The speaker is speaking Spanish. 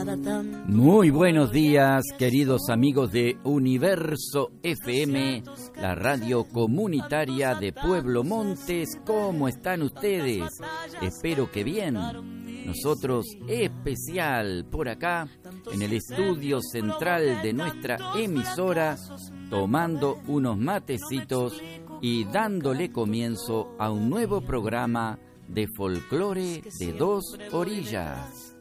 Muy buenos días, queridos amigos de Universo FM, la radio comunitaria de Pueblo Montes. ¿Cómo están ustedes? Espero que bien. Nosotros especial por acá, en el estudio central de nuestra emisora, tomando unos matecitos y dándole comienzo a un nuevo programa de folclore de dos orillas.